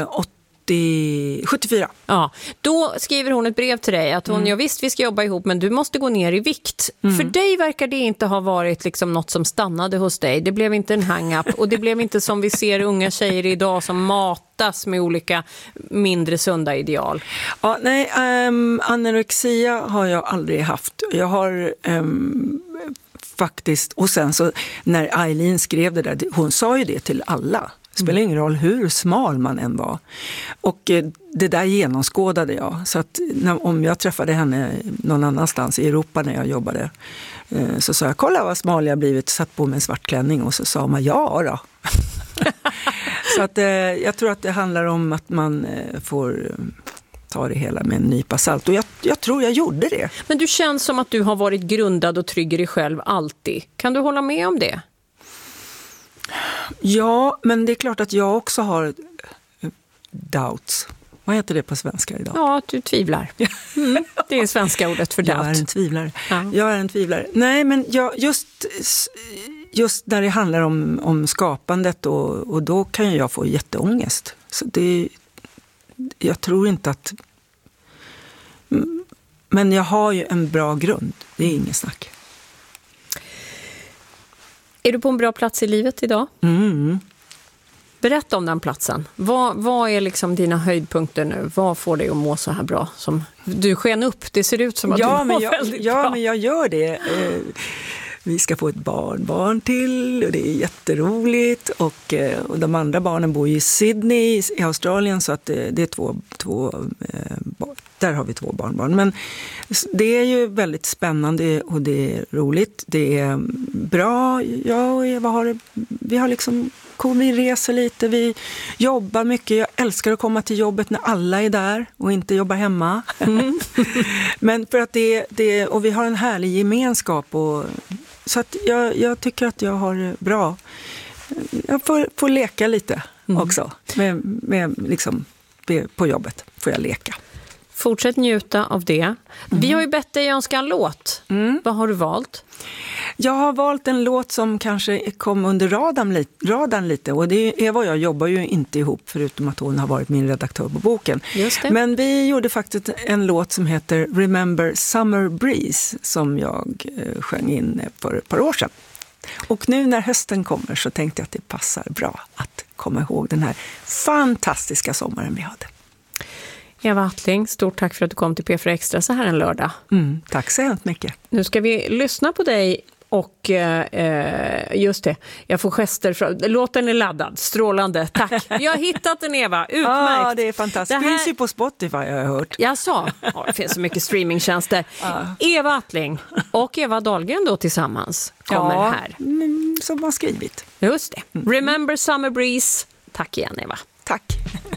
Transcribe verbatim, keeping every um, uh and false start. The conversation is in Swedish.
åttio, sjuttiofyra. Ja, då skriver hon ett brev till dig att hon, mm. ja visst vi ska jobba ihop men du måste gå ner i vikt. Mm. För dig verkar det inte ha varit liksom något som stannade hos dig. Det blev inte en hang-up och det blev inte som vi ser unga tjejer idag som matas med olika mindre sunda ideal. Ja, nej, um, anorexia har jag aldrig haft. Jag har um, faktiskt, och sen så när Eileen skrev det där, hon sa ju det till alla. Det spelar ingen roll hur smal man än var. Och eh, det där genomskådade jag. Så att när, om jag träffade henne någon annanstans i Europa när jag jobbade eh, så sa jag, kolla vad smal jag blivit, satt på mig en svart klänning och så sa man ja då. Så att eh, jag tror att det handlar om att man eh, får eh, ta det hela med en nypa salt. Och jag, jag tror jag gjorde det. Men du känns som att du har varit grundad och trygg i dig själv alltid. Kan du hålla med om det? Ja, men det är klart att jag också har doubts. Vad heter det på svenska idag? Ja, att du tvivlar. Mm, det är svenska ordet för doubt. Jag är en tvivlare. Ja. Jag är en tvivlare. Nej, men jag, just, just när det handlar om, om skapandet och, och då kan jag få jätteångest. Så det, jag tror inte att... Men jag har ju en bra grund. Det är ingen snack. Är du på en bra plats i livet idag? Mm. Berätta om den platsen. Vad, vad är liksom dina höjdpunkter nu? Vad får dig att må så här bra? Som du sken upp, det ser ut som att ja, du mår men jag, väldigt ja, bra. Ja, men jag gör det. Eh, vi ska få ett barn, barn till och det är jätteroligt. Och, eh, och de andra barnen bor i Sydney i Australien så att eh, det är två... två eh, barn. Där har vi två barnbarn. Men det är ju väldigt spännande och det är roligt. Det är bra. Jag och Eva har, vi har liksom, vi reser lite, vi jobbar mycket. Jag älskar att komma till jobbet när alla är där och inte jobba hemma. Mm. Men för att det, det, och vi har en härlig gemenskap. Och, så att jag, jag tycker att jag har bra. Jag får, får leka lite också. Med, med liksom, på jobbet får jag leka. Fortsätt njuta av det. Mm. Vi har ju bett dig önska en låt. Mm. Vad har du valt? Jag har valt en låt som kanske kom under radarn, radarn lite. Och det är, Eva och jag jobbar ju inte ihop förutom att hon har varit min redaktör på boken. Just det. Men vi gjorde faktiskt en låt som heter Remember Summer Breeze som jag eh, sjöng in för ett par år sedan. Och nu när hösten kommer så tänkte jag att det passar bra att komma ihåg den här fantastiska sommaren vi hade. Eva Attling, stort tack för att du kom till P fyra Extra så här en lördag. Mm, tack så hemskt mycket. Nu ska vi lyssna på dig och eh, just det, jag får gester. Från, låten är laddad, strålande, tack. Jag har hittat den Eva, utmärkt. Ja, det är fantastiskt. Det här... finns ju på Spotify har jag hört. Jag sa, ja, det finns så mycket streamingtjänster. Ja. Eva Attling och Eva Dahlgren då tillsammans kommer ja, här. Mm, som har skrivit. Just det. Remember Summer Breeze. Tack igen Eva. Tack.